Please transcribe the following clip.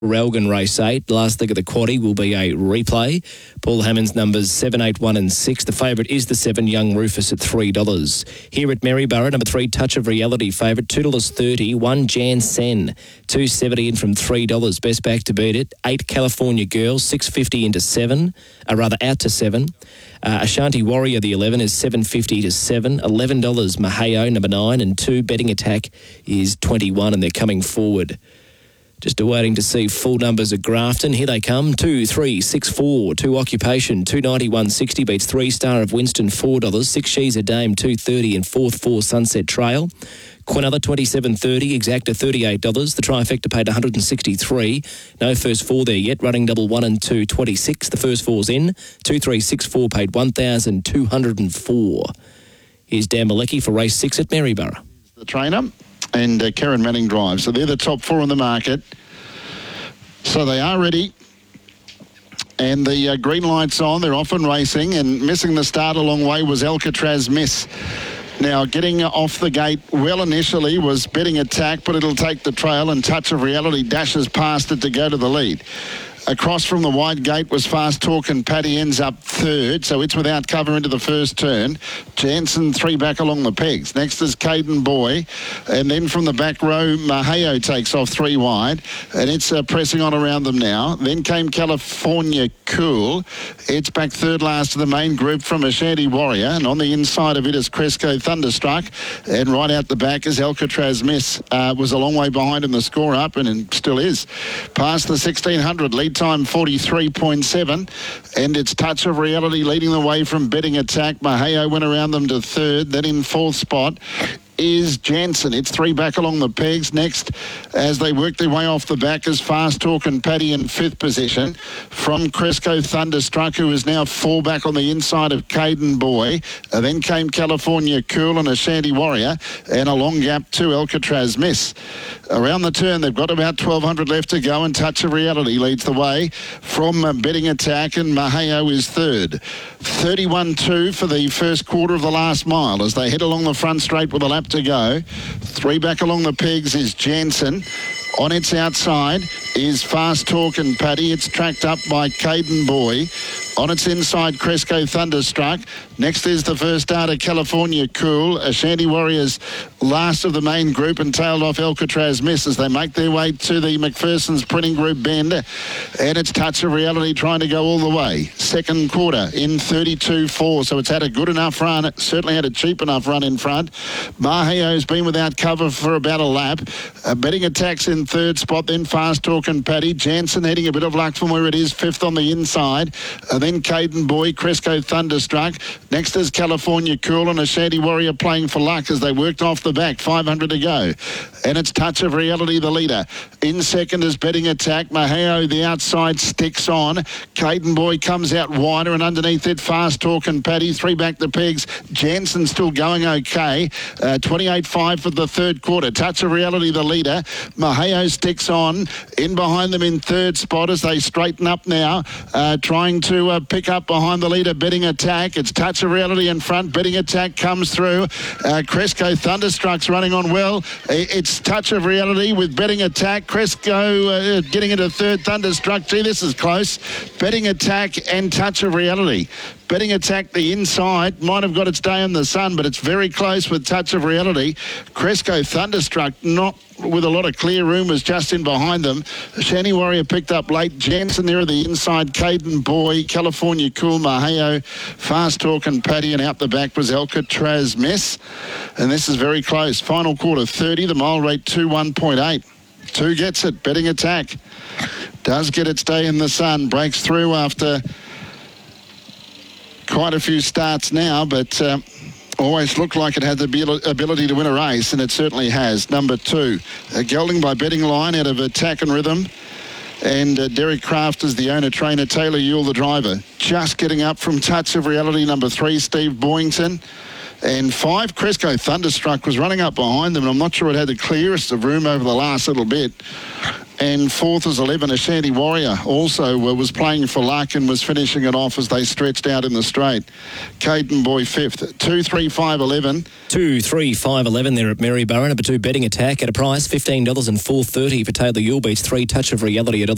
Relgan race 8. The last leg of the quaddie will be a replay. Paul Hammond's numbers 7, 8, 1 and 6. The favourite is the 7, Young Rufus at $3. Here at Maryborough, number 3, Touch of Reality favourite, $2.30. 1, Jan Sen, $2.70 in from $3. Best back to beat it. 8, California Girl, $6.50 into 7. Out to 7. Ashanti Warrior, the 11, is $7.50 to 7. $11, Maheo, number 9. And 2, Betting Attack is $21, and they're coming forward. Just awaiting to see full numbers at Grafton. Here they come. 2, 3, 6, 4. 2 Occupation. 291.60 beats 3 Star of Winston, $4. 6 She's a Dame, $2.30 and 4th 4 Sunset Trail. Quinella, $27.30. Exacta, $38. The trifecta paid $163. No first 4 there yet. Running double 1 and 2, $26. The first 4's in. 2, 3, 6, 4 paid $1,204. Here's Dan Malecki for race 6 at Maryborough. The trainer. And Karen Manning drives. So they're the top 4 on the market. So they are ready. And the green light's on. They're off and racing. And missing the start a long way was Alcatraz Miss. Now, getting off the gate well initially was Betting Attack, but it'll take the trail, and Touch of Reality dashes past it to go to the lead. Across from the wide gate was Fast Talk, and Paddy ends up 3rd, so it's without cover into the first turn. Jansen 3 back along the pegs. Next is Caden Boy, and then from the back row, Maheo takes off 3 wide, and it's pressing on around them now. Then came California Cool. It's back 3rd last to the main group from Ashanti Warrior, and on the inside of it is Cresco Thunderstruck, and right out the back is Alcatraz Miss. Was a long way behind in the score up, and still is. Past the 1600, lead time 43.7, and it's Touch of Reality leading the way from Betting Attack. Maheo went around them to 3rd. Then in 4th spot is Jansen. It's 3 back along the pegs. Next, as they work their way off the back, is Fast Talk and Paddy in 5th position. From Cresco Thunderstruck, who is now 4 back on the inside of Caden Boy. Then came California Cool and Ashanti Warrior, and a long gap to Alcatraz Miss. Around the turn, they've got about 1,200 left to go, and Touch of Reality leads the way from Betting Attack, and Maheo is 3rd. 31.2 for the first quarter of the last mile as they head along the front straight with a lap to go. 3 back along the pegs is Jansen. On its outside is Fast Talk and Paddy. It's tracked up by Caden Boy. On its inside, Cresco Thunderstruck. Next is the first starter, California Cool. Ashanti Warriors last of the main group, and tailed off Alcatraz Miss as they make their way to the McPherson's Printing Group bend. And it's Touch of Reality trying to go all the way. Second quarter in 32.4, so it's had a good enough run. It certainly had a cheap enough run in front. Maheo's been without cover for about a lap. Betting Attack's in 3rd spot, then Fast Talk and Paddy. Jansen heading a bit of luck from where it is, 5th on the inside. Then Caden Boy, Cresco Thunderstruck. Next is California Cool and Ashanti Warrior playing for luck as they worked off the back. 500 to go. And it's Touch of Reality, the leader. In second is Betting Attack. Maheo, the outside, sticks on. Caden Boy comes out wider, and underneath it, Fast Talk and Paddy. 3 back the pegs. Jansen still going okay. 28.5 for the 3rd quarter. Touch of Reality, the leader. Maheo sticks on. In behind them in 3rd spot as they straighten up now. Trying to pick up behind the leader, Betting Attack. It's Touch of Reality in front. Betting Attack comes through. Cresco Thunderstruck's running on well. It's Touch of Reality with Betting Attack. Cresco getting into 3rd. Thunderstruck. Gee, this is close. Betting Attack and Touch of Reality. Betting Attack, the inside, might have got its day in the sun, but it's very close with Touch of Reality. Cresco Thunderstruck, not with a lot of clear room, was just in behind them. Ashanti Warrior picked up late. Jansen there at the inside. Caden Boy, California Cool, Maheo, Fast Talk and Paddy, and out the back was Alcatraz Miss. And this is very close. Final quarter 30, the mile rate 2:1.8. 2 gets it. Betting Attack does get its day in the sun. Breaks through after quite a few starts now, but always looked like it had the ability to win a race, and it certainly has. Number 2, gelding by Betting Line out of Attack and Rhythm. And Derek Kraft is the owner, trainer, Taylor Ewell the driver. Just getting up from Touch of Reality, number 3, Steve Boyington. And 5, Cresco Thunderstruck was running up behind them, and I'm not sure it had the clearest of room over the last little bit. And 4th is 11, Ashanti Warrior, also was playing for luck and was finishing it off as they stretched out in the straight. Caden Boy 5th, 2, 3, 5, 11. 2, 3, 5, 11 there at Maryborough. Number 2, Betting Attack at a price $15 and $4.30 for Taylor Ewell beats 3, Touch of Reality at